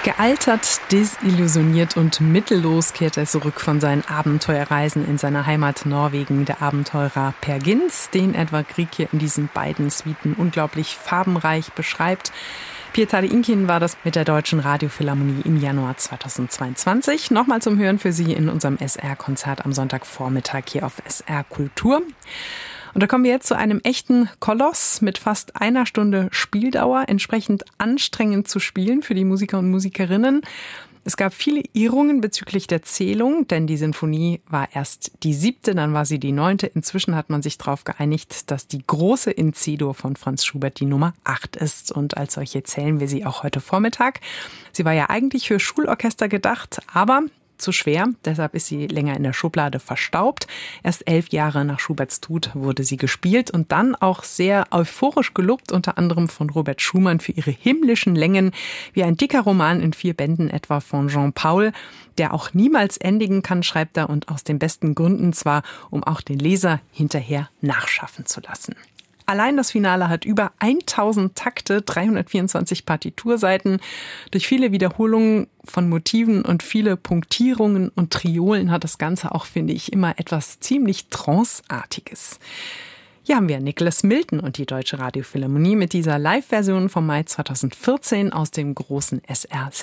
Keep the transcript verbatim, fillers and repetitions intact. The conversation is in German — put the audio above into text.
Gealtert, desillusioniert und mittellos kehrt er zurück von seinen Abenteuerreisen in seiner Heimat Norwegen, der Abenteurer Per Gynt, den Edvard Grieg hier in diesen beiden Suiten unglaublich farbenreich beschreibt. Pietà Inkien war das mit der Deutschen Radiophilharmonie im Januar zweitausendzweiundzwanzig. Nochmal zum Hören für Sie in unserem S R-Konzert am Sonntagvormittag hier auf S R Kultur. Und da kommen wir jetzt zu einem echten Koloss mit fast einer Stunde Spieldauer, entsprechend anstrengend zu spielen für die Musiker und Musikerinnen. Es gab viele Irrungen bezüglich der Zählung, denn die Sinfonie war erst die siebte, dann war sie die neunte. Inzwischen hat man sich darauf geeinigt, dass die große in C-Dur von Franz Schubert die Nummer acht ist. Und als solche zählen wir sie auch heute Vormittag. Sie war ja eigentlich für Schulorchester gedacht, aber zu schwer, deshalb ist sie länger in der Schublade verstaubt. Erst elf Jahre nach Schuberts Tod wurde sie gespielt und dann auch sehr euphorisch gelobt, unter anderem von Robert Schumann für ihre himmlischen Längen, wie ein dicker Roman in vier Bänden etwa von Jean Paul, der auch niemals endigen kann, schreibt er, und aus den besten Gründen zwar, um auch den Leser hinterher nachschaffen zu lassen. Allein das Finale hat über tausend Takte, dreihundertvierundzwanzig Partiturseiten. Durch viele Wiederholungen von Motiven und viele Punktierungen und Triolen hat das Ganze auch, finde ich, immer etwas ziemlich Tranceartiges. Hier haben wir Nicholas Milton und die Deutsche Radiophilharmonie mit dieser Live-Version vom Mai zweitausendvierzehn aus dem großen S R